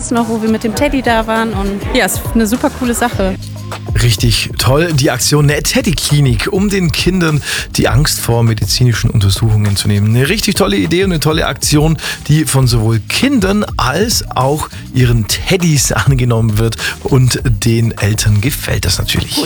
weiß noch, wo wir mit dem Teddy da waren. Und ja, ist eine super coole Sache. Richtig toll, die Aktion der Teddy-Klinik, um den Kindern die Angst vor medizinischen Untersuchungen zu nehmen. Eine richtig tolle Idee und eine tolle Aktion, die von sowohl Kindern als auch ihren Teddys angenommen wird und den Eltern gefällt das natürlich.